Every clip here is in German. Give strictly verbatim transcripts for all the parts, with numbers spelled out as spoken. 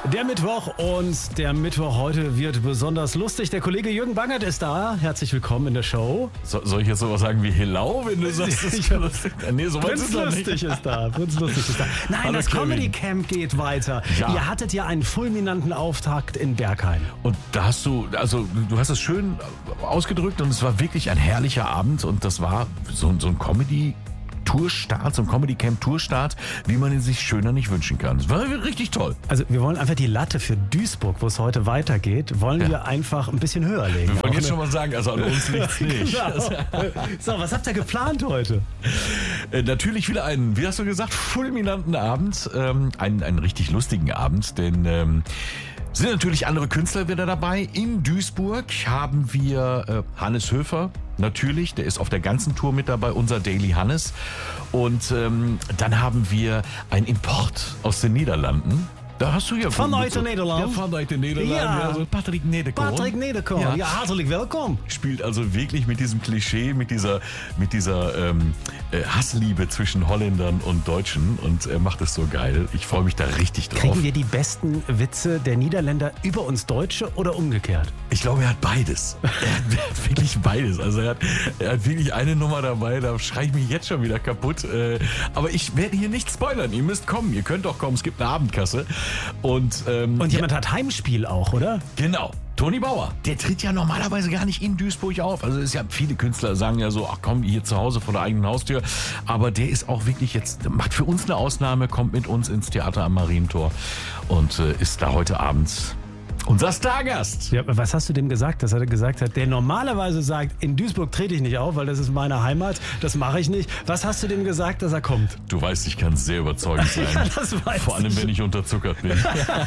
Der Mittwoch und der Mittwoch heute wird besonders lustig. Der Kollege Jürgen Bangert ist da. Herzlich willkommen in der Show. So, soll ich jetzt sowas sagen wie Hello, wenn du sagst, das ist lustig? Nee, so weit Prinz ist es Lustig ist da. Prinz Lustig ist da. Nein, Hallo, das Kevin. Comedy Camp geht weiter. Ja. Ihr hattet ja einen fulminanten Auftakt in Berghain. Und da hast du, also du hast es schön ausgedrückt und es war wirklich ein herrlicher Abend und das war so, so ein Comedy Tourstart, so ein Comedy Camp Tourstart, wie man ihn sich schöner nicht wünschen kann. Es war richtig toll. Also wir wollen einfach die Latte für Duisburg, wo es heute weitergeht, wollen Ja. wir einfach ein bisschen höher legen. Wir wollen Auch jetzt eine- schon mal sagen, also an uns liegt's nicht. Genau. So, was habt ihr geplant heute? Äh, natürlich wieder einen, wie hast du gesagt, fulminanten Abend. Ähm, einen, einen richtig lustigen Abend, denn ähm, sind natürlich andere Künstler wieder dabei. In Duisburg haben wir äh, Hannes Höfer, natürlich, der ist auf der ganzen Tour mit dabei, unser Daily Hannes. Und ähm, dann haben wir einen Import aus den Niederlanden. Da hast du ja... Van uit de Ja, Nederland. van uit de Nederland. Ja. Ja, so Patrick Nederkorn. Patrick Nederkorn. Ja. Ja. herzlich willkommen. Spielt also wirklich mit diesem Klischee, mit dieser, mit dieser ähm, äh, Hassliebe zwischen Holländern und Deutschen und er macht es so geil. Ich freue mich da richtig drauf. Kriegen wir die besten Witze der Niederländer über uns Deutsche oder umgekehrt? Ich glaube, er hat beides. Er hat, er hat wirklich beides. Also er hat, er hat wirklich eine Nummer dabei, da schreie ich mich jetzt schon wieder kaputt. Äh, aber ich werde hier nicht spoilern. Ihr müsst kommen, ihr könnt doch kommen. Es gibt eine Abendkasse. Und, ähm, Und jemand hat Heimspiel auch, oder? Genau. Toni Bauer, der tritt ja normalerweise gar nicht in Duisburg auf. Also es ist ja, viele Künstler sagen ja so, ach komm, hier zu Hause vor der eigenen Haustür. Aber der ist auch wirklich jetzt, macht für uns eine Ausnahme, kommt mit uns ins Theater am Marientor und äh, ist da heute Abend unser Stargast. Ja, was hast du dem gesagt, dass er gesagt hat, der normalerweise sagt, in Duisburg trete ich nicht auf, weil das ist meine Heimat, das mache ich nicht. Was hast du dem gesagt, dass er kommt? Du weißt, ich kann sehr überzeugend sein. Ja, das weiß Vor allem, wenn ich unterzuckert bin.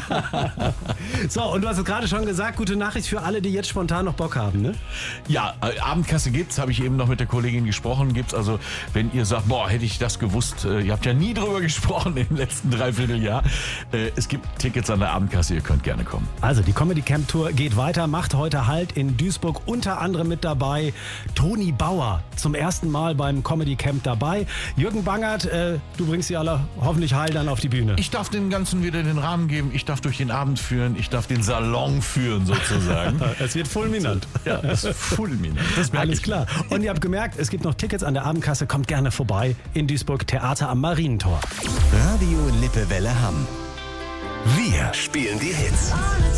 So, und du hast es gerade schon gesagt, gute Nachricht für alle, die jetzt spontan noch Bock haben, ne? Ja, äh, Abendkasse gibt's, habe ich eben noch mit der Kollegin gesprochen. Gibt's also, wenn ihr sagt, boah, hätte ich das gewusst, äh, ihr habt ja nie drüber gesprochen im letzten Dreivierteljahr. Äh, es gibt Tickets an der Abendkasse, ihr könnt gerne kommen. Also die Comedy Camp Tour geht weiter, macht heute Halt in Duisburg, unter anderem mit dabei Toni Bauer, zum ersten Mal beim Comedy Camp dabei. Jürgen Bangert, äh, du bringst sie alle hoffentlich heil dann auf die Bühne. Ich darf dem Ganzen wieder den Rahmen geben, ich darf durch den Abend führen, ich darf den Salon führen sozusagen. Es wird fulminant. Ja, das ist fulminant. Das merke Alles ich. klar. Und ihr habt gemerkt, es gibt noch Tickets an der Abendkasse, kommt gerne vorbei in Duisburg, Theater am Marientor. Radio Lippewelle Hamm. Wir spielen die Hits.